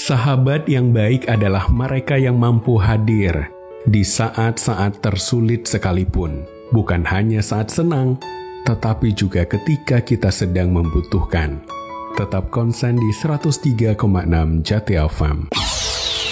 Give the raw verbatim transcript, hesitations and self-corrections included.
Sahabat yang baik adalah mereka yang mampu hadir di saat-saat tersulit sekalipun, bukan hanya saat senang, tetapi juga ketika kita sedang membutuhkan. Tetap konsen di seratus tiga koma enam Jati F M.